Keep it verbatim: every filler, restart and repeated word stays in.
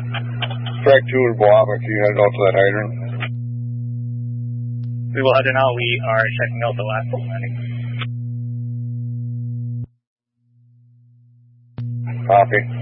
Strike two to Boava, can you head out to that hydrant? We will head in now. We are checking out the last landing. Copy.